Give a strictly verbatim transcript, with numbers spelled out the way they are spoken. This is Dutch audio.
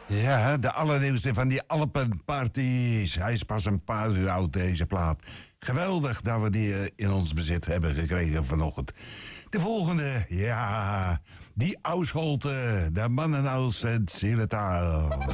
Ja, de allernieuwste van die Alpenparties. Hij is pas een paar uur oud, deze plaat. Geweldig dat we die eh, in ons bezit hebben gekregen vanochtend. De volgende, ja, die Ausholte, de mannen uit het Zieletaal.